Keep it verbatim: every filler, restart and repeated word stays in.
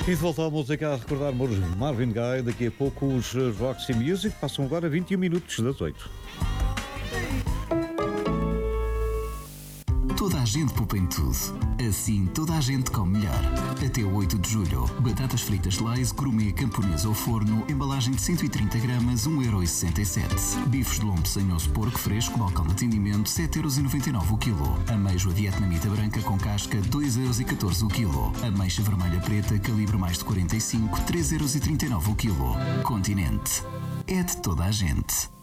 E de volta à música a recordar Marvin Gaye. Daqui a pouco os Roxy Music passam agora vinte e um minutos das oito. Toda a gente poupa em tudo. Assim toda a gente come melhor. Até o oito de julho. Batatas fritas Lays, gourmet, camponês ou forno, embalagem de cento e trinta gramas, um euro e sessenta e sete. Bifes de lombo sem osso porco fresco, balcão de atendimento, sete euros e noventa e nove o quilo. Ameijoa vietnamita branca com casca, dois euros e catorze o quilo. Ameixa vermelha preta, calibre mais de quarenta e cinco, três euros e trinta e nove o quilo. Continente. É de toda a gente.